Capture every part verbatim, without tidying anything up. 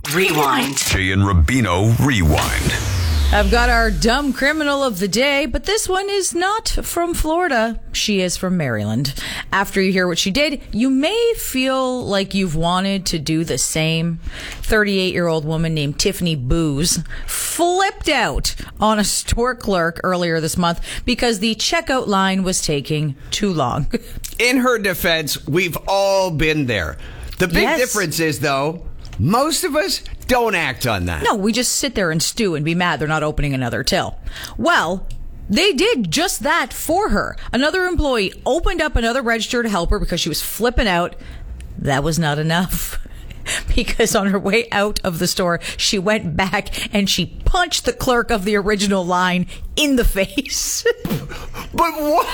Rewind. Jay and Rubino Rewind. I've got our dumb criminal of the day, but this one is not from Florida. She is from Maryland. After you hear what she did, you may feel like you've wanted to do the same. thirty-eight-year-old woman named Tiffany Booz flipped out on a store clerk earlier this month because the checkout line was taking too long. In her defense, we've all been there. The big Yes. difference is, though, most of us don't act on that. No, we just sit there and stew and be mad they're not opening another till. Well, they did just that for her. Another employee opened up another register to help her because she was flipping out. That was not enough. Because on her way out of the store, she went back and she punched the clerk of the original line in the face. But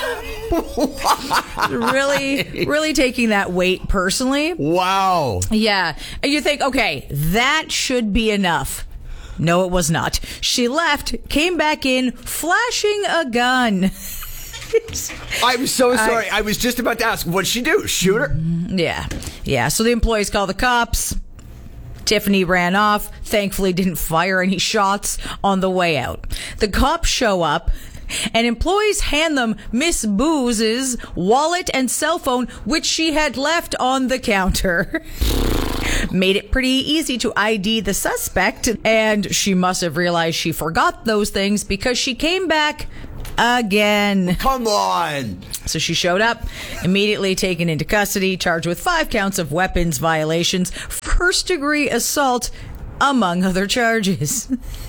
what? really, really taking that weight personally. Wow. Yeah. And you think, okay, that should be enough. No, it was not. She left, came back in, flashing a gun. I'm so sorry. I, I was just about to ask, what'd she do? Shoot her? Yeah. Yeah. So the employees call the cops. Tiffany ran off. Thankfully didn't fire any shots on the way out. The cops show up and employees hand them Miss Booz's wallet and cell phone, which she had left on the counter. Made it pretty easy to I D the suspect, and she must have realized she forgot those things because she came back again. Come on. So she showed up, immediately taken into custody, charged with five counts of weapons violations, first degree assault, among other charges.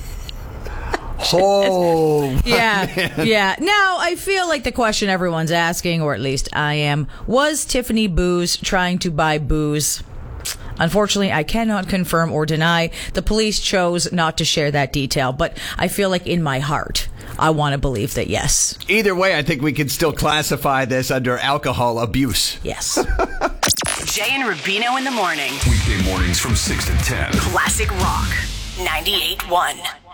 Oh. Yeah, yeah. Now, I feel like the question everyone's asking, or at least I am, was Tiffany Booz trying to buy booze? Unfortunately, I cannot confirm or deny. The police chose not to share that detail, but I feel like in my heart, I want to believe that yes. Either way, I think we can still classify this under alcohol abuse. Yes. Jay and Rubino in the morning. Weekday mornings from six to ten. Classic Rock ninety-eight point one.